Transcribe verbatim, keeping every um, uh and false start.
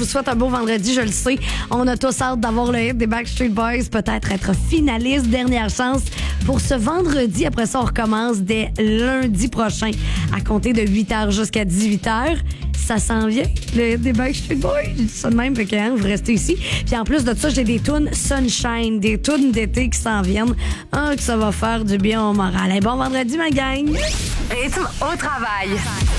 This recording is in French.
souhaite un beau vendredi, je le sais. On a tous hâte d'avoir le hit des Backstreet Boys, peut-être être finaliste. Dernière chance pour ce vendredi. Après ça, on recommence dès lundi prochain à compter de huit heures jusqu'à dix-huit heures. Ça s'en vient, le hit des Backstreet Boys. Je dis ça de même, fait que, hein, vous restez ici. Puis en plus de ça, j'ai des tunes sunshine, des tunes d'été qui s'en viennent. Ah, que ça va faire du bien au moral. Et bon vendredi, ma gang! Rythme au travail.